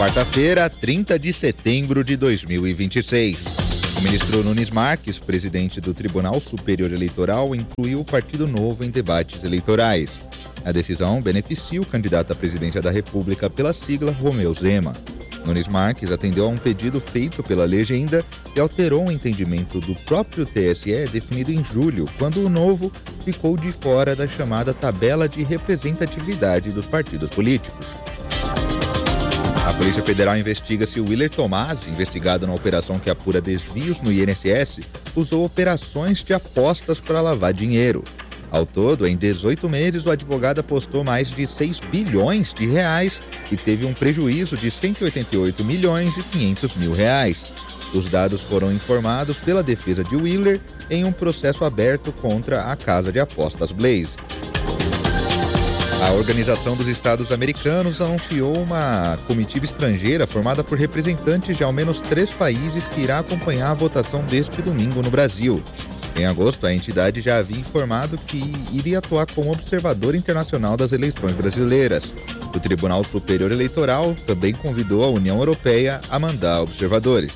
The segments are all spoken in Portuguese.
Quarta-feira, 30 de setembro de 2026. O ministro Nunes Marques, presidente do Tribunal Superior Eleitoral, incluiu o Partido Novo em debates eleitorais. A decisão beneficia o candidato à presidência da República pela sigla Romeu Zema. Nunes Marques atendeu a um pedido feito pela legenda e alterou um entendimento do próprio TSE definido em julho, quando o Novo ficou de fora da chamada tabela de representatividade dos partidos políticos. A Polícia Federal investiga se o Willer Tomás, investigado na operação que apura desvios no INSS, usou operações de apostas para lavar dinheiro. Ao todo, em 18 meses, o advogado apostou mais de 6 bilhões de reais e teve um prejuízo de 188 milhões e 500 mil reais. Os dados foram informados pela defesa de Willer em um processo aberto contra a casa de apostas Blaze. A Organização dos Estados Americanos anunciou uma comitiva estrangeira formada por representantes de ao menos 3 países que irá acompanhar a votação deste domingo no Brasil. Em agosto, a entidade já havia informado que iria atuar como observador internacional das eleições brasileiras. O Tribunal Superior Eleitoral também convidou a União Europeia a mandar observadores.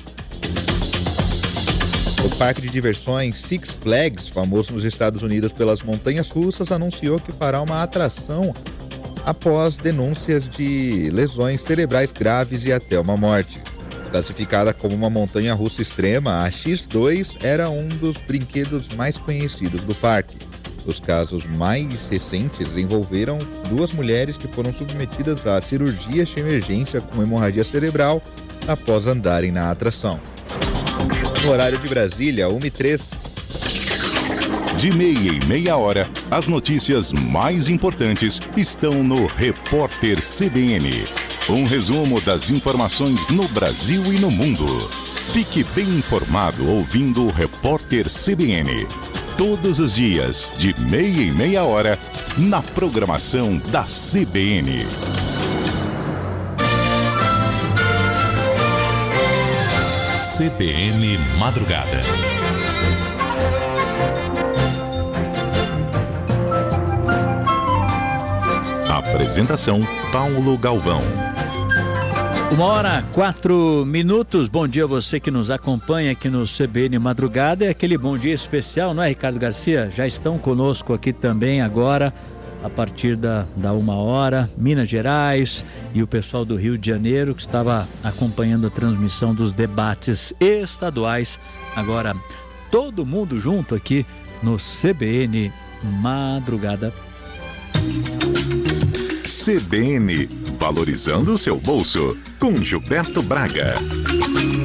O parque de diversões Six Flags, famoso nos Estados Unidos pelas montanhas russas, anunciou que fará uma atração após denúncias de lesões cerebrais graves e até uma morte. Classificada como uma montanha-russa extrema, a X2 era um dos brinquedos mais conhecidos do parque. Os casos mais recentes envolveram 2 mulheres que foram submetidas a cirurgias de emergência com hemorragia cerebral após andarem na atração. No horário de Brasília, 1h03. De meia em meia hora, as notícias mais importantes estão no Repórter CBN. Um resumo das informações no Brasil e no mundo. Fique bem informado ouvindo o Repórter CBN. Todos os dias, de meia em meia hora, na programação da CBN. CBN Madrugada. Apresentação Paulo Galvão. 1h04. Bom dia a você que nos acompanha aqui no CBN Madrugada. É aquele bom dia especial, não é, Ricardo Garcia? Já estão conosco aqui também agora, a partir da 1h, Minas Gerais e o pessoal do Rio de Janeiro que estava acompanhando a transmissão dos debates estaduais. Agora, todo mundo junto aqui no CBN Madrugada. CBN, valorizando o seu bolso, com Gilberto Braga.